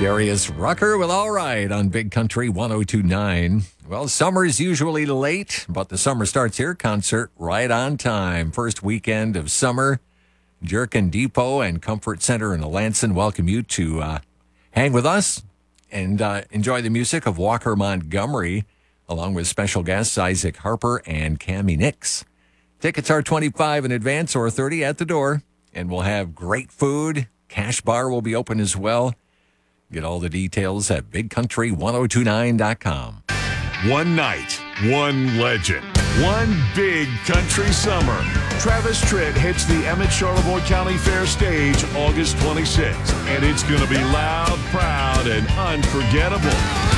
Darius Rucker with All Right on Big Country 102.9. Well, summer's usually late, but the Summer Starts Here concert right on time. First weekend of summer. Jerkin Depot and Comfort Center in Alanson welcome you to hang with us and enjoy the music of Walker Montgomery, along with special guests Isaac Harper and Cammie Nix. Tickets are $25 in advance or $30 at the door, and we'll have great food. Cash bar will be open as well. Get all the details at bigcountry1029.com. One night, one legend, one big country summer. Travis Tritt hits the Emmett Charlevoix County Fair stage August 26th, and it's going to be loud, proud, and unforgettable.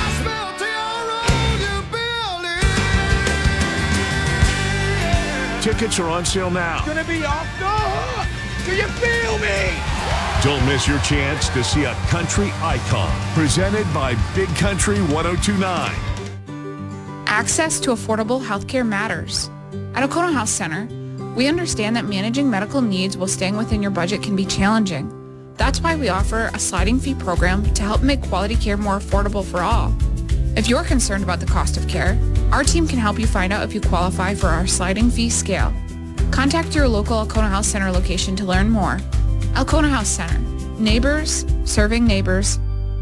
Tickets are on sale now. It's going to be off the hook. Do you feel me? Don't miss your chance to see a country icon. Presented by Big Country 102.9. Access to affordable healthcare matters. At Oconto Health Center, we understand that managing medical needs while staying within your budget can be challenging. That's why we offer a sliding fee program to help make quality care more affordable for all. If you're concerned about the cost of care, our team can help you find out if you qualify for our sliding fee scale. Contact your local Oconto Health Center location to learn more. Oconto Health Center. Neighbors serving neighbors.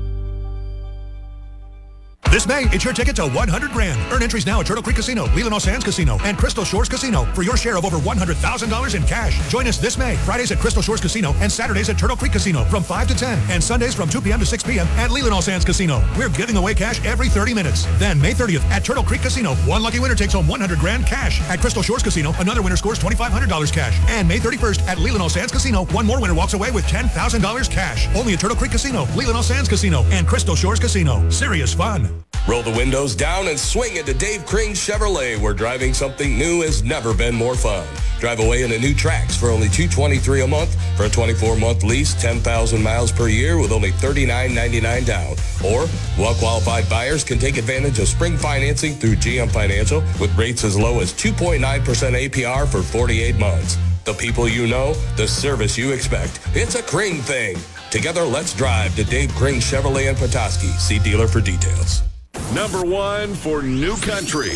This May, it's your ticket to $100,000. Earn entries now at Turtle Creek Casino, Leelanau Sands Casino, and Crystal Shores Casino for your share of over $100,000 in cash. Join us this May, Fridays at Crystal Shores Casino and Saturdays at Turtle Creek Casino from 5 to 10, and Sundays from 2 p.m. to 6 p.m. at Leelanau Sands Casino. We're giving away cash every 30 minutes. Then May 30th at Turtle Creek Casino, one lucky winner takes home $100,000 cash. At Crystal Shores Casino, another winner scores $2,500 cash. And May 31st at Leelanau Sands Casino, one more winner walks away with $10,000 cash. Only at Turtle Creek Casino, Leelanau Sands Casino, and Crystal Shores Casino. Serious fun. Roll the windows down and swing into Dave Kring Chevrolet, where driving something new has never been more fun. Drive away in a new Trax for only $223 a month for a 24-month lease, 10,000 miles per year with only $39.99 down. Or well-qualified buyers can take advantage of spring financing through GM Financial with rates as low as 2.9% APR for 48 months. The people you know, the service you expect. It's a Kring thing. Together, let's drive to Dave Kring Chevrolet in Petoskey. See dealer for details. Number one for New Country.